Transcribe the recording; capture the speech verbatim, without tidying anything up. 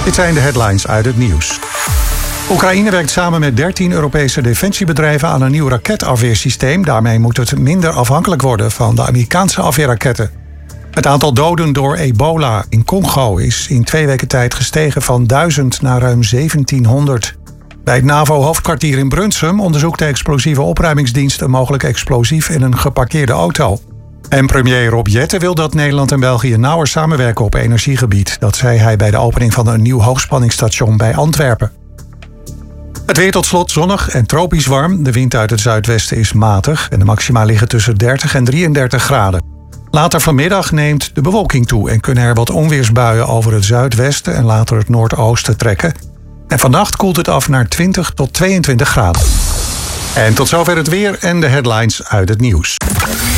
Dit zijn de headlines uit het nieuws. Oekraïne werkt samen met dertien Europese defensiebedrijven aan een nieuw raketafweersysteem. Daarmee moet het minder afhankelijk worden van de Amerikaanse afweerraketten. Het aantal doden door ebola in Congo is in twee weken tijd gestegen van duizend naar ruim zeventienhonderd. Bij het NAVO-hoofdkwartier in Brunsum onderzoekt de explosieve opruimingsdienst een mogelijk explosief in een geparkeerde auto. En premier Rob Jetten wil dat Nederland en België nauwer samenwerken op energiegebied. Dat zei hij bij de opening van een nieuw hoogspanningsstation bij Antwerpen. Het weer tot slot zonnig en tropisch warm. De wind uit het zuidwesten is matig en de maxima liggen tussen dertig en drieëndertig graden. Later vanmiddag neemt de bewolking toe en kunnen er wat onweersbuien over het zuidwesten en later het noordoosten trekken. En vannacht koelt het af naar twintig tot tweeëntwintig graden. En tot zover het weer en de headlines uit het nieuws.